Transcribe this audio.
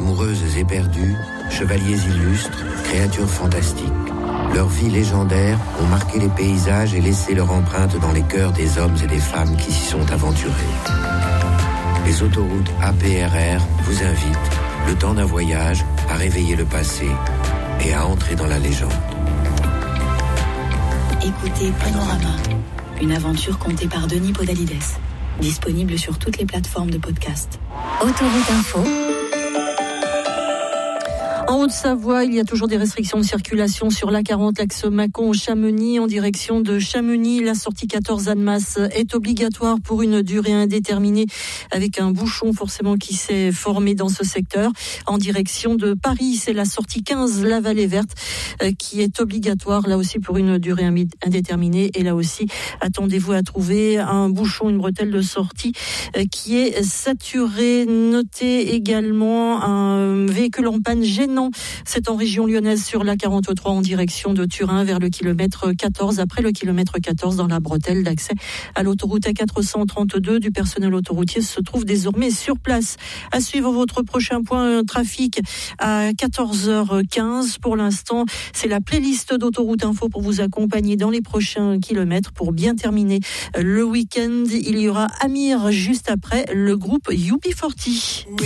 Amoureuses éperdues, chevaliers illustres, créatures fantastiques. Leurs vies légendaires ont marqué les paysages et laissé leur empreinte dans les cœurs des hommes et des femmes qui s'y sont aventurés. Les autoroutes APRR vous invitent, le temps d'un voyage, à réveiller le passé et à entrer dans la légende. Écoutez Panorama, une aventure contée par Denis Podalides. Disponible sur toutes les plateformes de podcast. Autoroute Info. En Haute-Savoie, il y a toujours des restrictions de circulation sur l'A40, l'axe Mâcon-Chamonix en direction de Chamonix. La sortie 14 Annemasse est obligatoire pour une durée indéterminée avec un bouchon forcément qui s'est formé dans ce secteur. En direction de Paris, c'est la sortie 15 La Vallée Verte qui est obligatoire là aussi pour une durée indéterminée. Et là aussi, attendez-vous à trouver un bouchon, une bretelle de sortie qui est saturée. Notez également un véhicule en panne gênant. C'est en région lyonnaise sur l'A43 en direction de Turin vers le kilomètre 14. Après le kilomètre 14 dans la bretelle d'accès à l'autoroute A432. Du personnel autoroutier se trouve désormais sur place. À suivre votre prochain point trafic à 14h15. Pour l'instant, c'est la playlist d'Autoroute Info pour vous accompagner dans les prochains kilomètres. Pour bien terminer le week-end, il y aura Amir juste après le groupe UB40.